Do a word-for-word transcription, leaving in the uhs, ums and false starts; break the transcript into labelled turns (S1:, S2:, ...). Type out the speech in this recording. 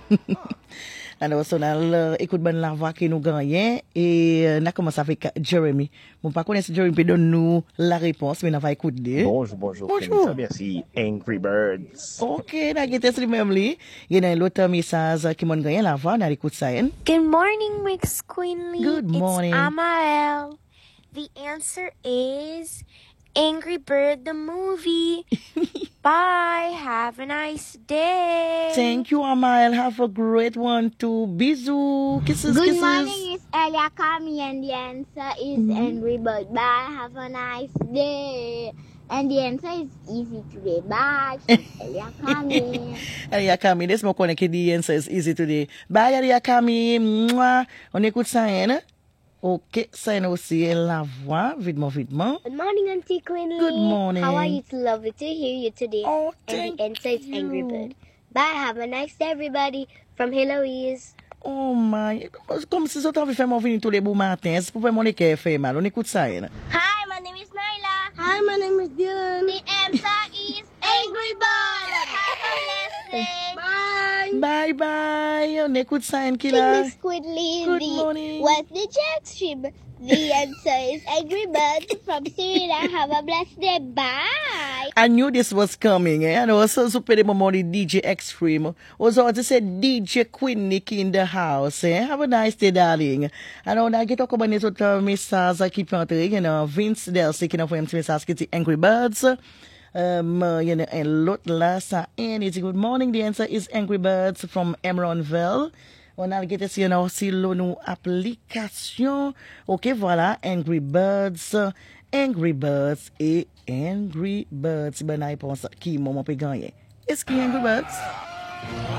S1: Alors, on a écoute ben la voix qui nous gagne et euh, on a commencé avec Jeremy. Bon, par contre, Jeremy peut donner nous la réponse, mais on va écouter.
S2: Bonjour, bonjour.
S1: Bonjour.
S2: Merci. Angry Birds.
S1: Ok, on a quitté ce même lit. Il y a un autre message qui m'a gagné la voix, on a écouté ça. Hein?
S3: Good morning, Mix Queenly.
S1: Good morning.
S3: It's Amael. The answer is Angry Bird the movie. Bye. Have a nice day.
S1: Thank you, Amael. Have a great one too. Bisous. Kisses,
S4: Good
S1: kisses.
S4: morning, it's Elia Kami, and the answer is mm-hmm. Angry Bird. Bye. Have a nice day. And the answer is easy today. Bye. Elia Kami.
S1: Elia Kami, laisse-moi connaître que the answer is easy today. Bye, Elia Kami. Mouah. On écoute ça, hein? Ok, ça est aussi la voix, vitement, vitement.
S4: Good morning, Auntie Quinley.
S1: Good morning.
S4: How are you? It's lovely to hear you today.
S1: Oh,
S4: and
S1: thank
S4: the answer is
S1: you.
S4: Angry Bird. Bye. Have a nice day, everybody. From Heloise.
S1: Oh my, comme si j'avais fait mon venir tous les beaux matins, c'est pour faire mon équipe fait mal. On écoute ça, hein?
S4: Hi, my name is Naila. Hi, my name is Dylan. The answer is Angry Bird. Have a blessed day. Bye.
S1: Bye bye. On écoute ça, hein, qui
S4: Sing
S1: là?
S4: Miss Quidley.
S1: Good
S4: the,
S1: morning.
S4: What's the jack stream? The answer is Angry Bird from Serena. Have a blessed day. Bye.
S1: I knew this was coming, eh? And also, super the moment D J Extreme. Also, I said D J Queen Nicky in the house, eh? Have a nice day, darling. And on I get talk about this other message qui peut entrer, you know, Vince Delcy qui n'a pas un petit message qui dit Angry Birds. Um, uh, you know, and l'autre là, ça, and it's good morning. The answer is Angry Birds from Emeronville. On a get you know, si l'on application. Ok, voilà, Angry Birds, Angry Birds et Angry Birds. Ben, la réponse qui m'a peut gagner. Est-ce qu'il y a Angry Birds?